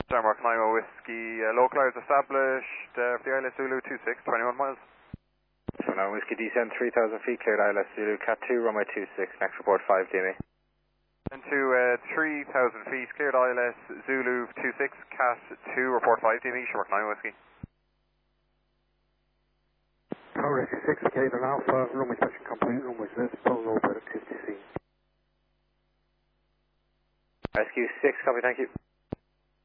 Denmark 9 Whiskey, local hours established for the ILS Zulu 26, 21 miles. So now Whiskey descend 3,000 feet, cleared ILS Zulu, Cat 2, runway 26, next report 5 DME. Into 3,000 feet, cleared ILS Zulu 26, Cat 2, report 5 DME, Shamrock 9 Whiskey. Tower 86, Gator Alpha, runway touching complete, runway Z, total over at 50C. Rescue 6, copy, thank you.